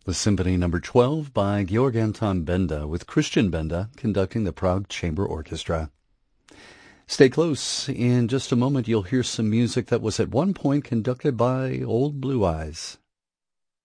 The Symphony No. 12 by Georg Anton Benda, with Christian Benda conducting the Prague Chamber Orchestra. Stay close. In just a moment, you'll hear some music that was at one point conducted by Old Blue Eyes.